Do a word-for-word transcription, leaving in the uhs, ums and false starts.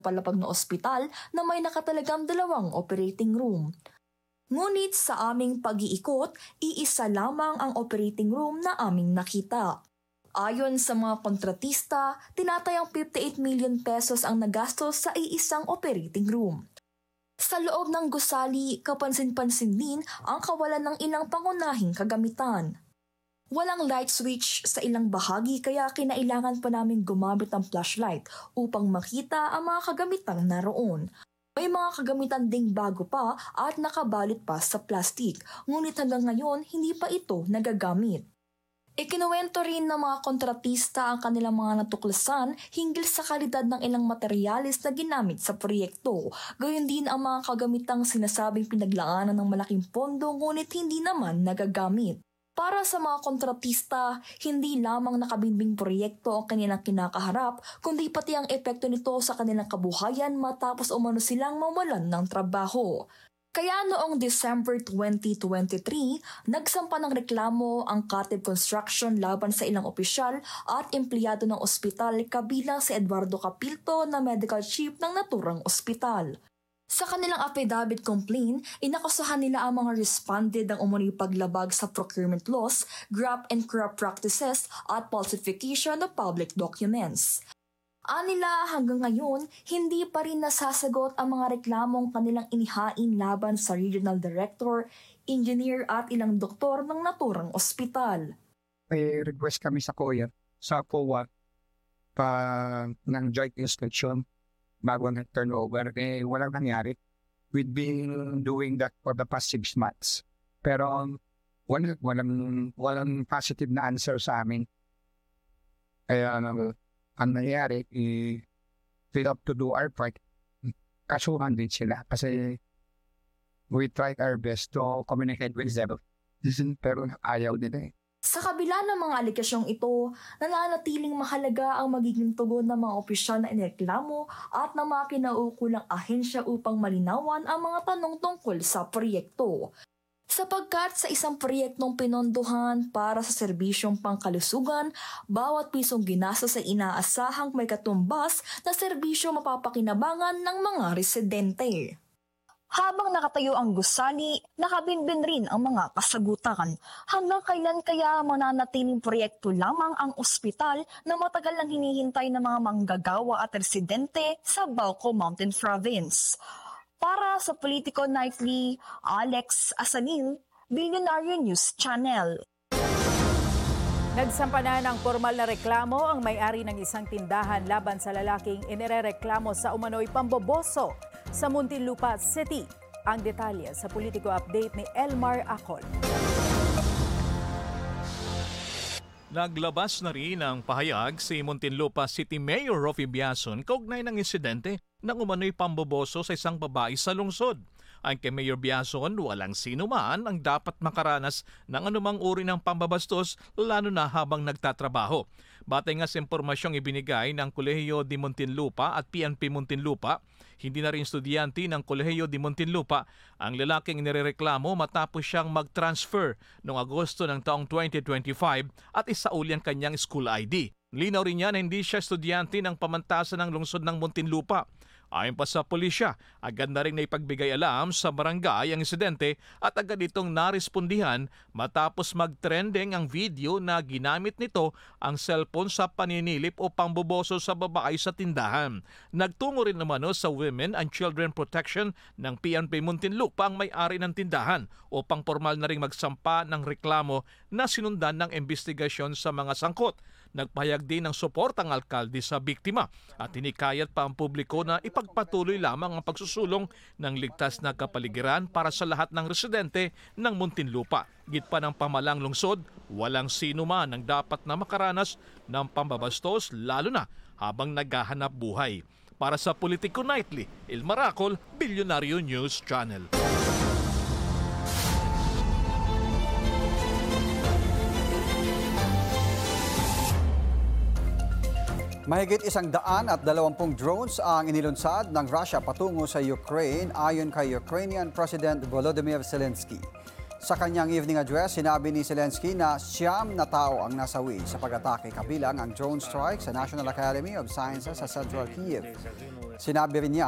palapag na ospital na may nakatalagang dalawang operating room. Ngunit sa aming pag-iikot, iisa lamang ang operating room na aming nakita. Ayon sa mga kontratista, tinatayang fifty-eight million pesos ang nagastos sa iisang operating room. Sa loob ng gusali, kapansin-pansin din ang kawalan ng ilang pangunahing kagamitan. Walang light switch sa ilang bahagi kaya kinailangan pa namin gumamit ng flashlight upang makita ang mga kagamitang naroon. May mga kagamitan ding bago pa at nakabalot pa sa plastik, ngunit hanggang ngayon hindi pa ito nagagamit. Ikinuwento rin ng mga kontratista ang kanilang mga natuklasan hinggil sa kalidad ng ilang materyales na ginamit sa proyekto. Gayon din ang mga kagamitang sinasabing pinaglaanan ng malaking pondo ngunit hindi naman nagagamit. Para sa mga kontratista, hindi lamang nakabimbing proyekto ang kanilang kinakaharap, kundi pati ang epekto nito sa kanilang kabuhayan matapos umano silang mawalan ng trabaho. Kaya noong December twenty twenty-three, nagsampa ng reklamo ang Katib Construction laban sa ilang opisyal at empleyado ng ospital kabilang si Eduardo Capilto na medical chief ng naturang ospital. Sa kanilang affidavit complaint, inakusahan nila ang mga responded ng umano'y paglabag sa procurement laws, graft and corrupt practices at falsification of public documents. Anila hanggang ngayon, hindi pa rin nasasagot ang mga reklamong kanilang inihain laban sa regional director, engineer at ilang doktor ng naturang ospital. May request kami sa C O I A, sa C O A, pa ng joint inspection bago nag-turnover, eh walang nangyari. We've been doing that for the past six months. Pero walang, walang, walang positive na answer sa amin. Kaya uh, ang nangyari, eh, we have to do our part. Kasuhan din sila kasi we tried our best to communicate with them. Pero ayaw nila eh. Sa kabila ng mga alikasyong ito, nananatiling mahalaga ang magiging tugon ng mga opisyal na inireklamo at ng mga kinaukulang ahensya upang malinawan ang mga tanong tungkol sa proyekto. Sapagkat sa isang proyektong pinondohan para sa serbisyong pangkalusugan, bawat pisong ginastos sa inaasahang may katumbas na serbisyo mapapakinabangan ng mga residente. Habang nakatayo ang gusali, nakabinbin rin ang mga kasagutan. Hanggang kailan kaya mananatiling proyekto lamang ang ospital na matagal nang hinihintay ng mga manggagawa at residente sa Bauco Mountain Province? Para sa Politico Nightly, Alex Asanil, Billionaire News Channel. Nagsampa na ng formal na reklamo ang may-ari ng isang tindahan laban sa lalaking inirereklamo sa umano'y pamboboso sa Muntinlupa City. Ang detalye sa Politico Update ni Elmar Acol. Naglabas na rin ang pahayag si Muntinlupa City Mayor Roffy Biason kaugnay ng insidente ng umano'y pamboboso sa isang babae sa lungsod. Ang kay Mayor Biason, walang sino man ang dapat makaranas ng anumang uri ng pambabastos lalo na habang nagtatrabaho. Batay nga sa impormasyong ibinigay ng Kolehiyo de Muntinlupa at P N P Muntinlupa, hindi na rin estudyante ng Kolehiyo de Muntinlupa ang lalaking inirereklamo matapos siyang mag-transfer noong Agosto ng taong twenty twenty-five at isauli ang kanyang school I D. Linaw rin niya na hindi siya estudyante ng pamantasan ng lungsod ng Muntinlupa. Ayon pa sa pulisya, agad na rin naipagbigay alam sa barangay ang insidente at agad itong narespondihan matapos mag-trending ang video na ginamit nito ang cellphone sa paninilip o pamboboso sa babae sa tindahan. Nagtungo rin naman sa Women and Children Protection ng P N P Muntinlupa ang may-ari ng tindahan upang formal na rin magsampa ng reklamo na sinundan ng investigasyon sa mga sangkot. Nagpahayag din ng suporta ang alkalde sa biktima at hinikayat pa ang publiko na ipagpatuloy lamang ang pagsusulong ng ligtas na kapaligiran para sa lahat ng residente ng Muntinlupa. Git pa ng pamalang lungsod, walang sino man ang dapat na makaranas ng pambabastos lalo na habang naghahanap buhay. Para sa Politico Nightly, Elmar Acol, Billionaire News Channel. Mahigit isang daan at dalawampung drones ang inilunsad ng Russia patungo sa Ukraine ayon kay Ukrainian President Volodymyr Zelensky. Sa kanyang evening address, sinabi ni Zelensky na siyam na tao ang nasawi sa pag-atake kabilang ang drone strike sa National Academy of Sciences sa Central Kyiv. Sinabi rin niya